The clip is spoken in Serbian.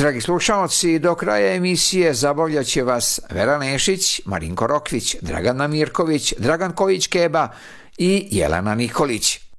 Dragi slušalci, do kraja emisije zabavljat će vas Vera Nešić, Marinko Rokvić, Dragana Mirković, Dragan Kojić-Keba i Jelena Nikolić.